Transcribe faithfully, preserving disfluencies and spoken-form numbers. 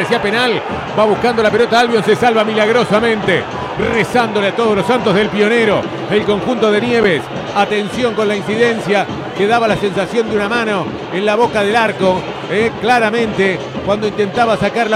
parecía penal. Va buscando la pelota Albion, se salva milagrosamente. Rezándole a todos los santos del Pionero. El conjunto de Nieves. Atención con la incidencia que daba la sensación de una mano en la boca del arco. Eh, claramente cuando intentaba sacar la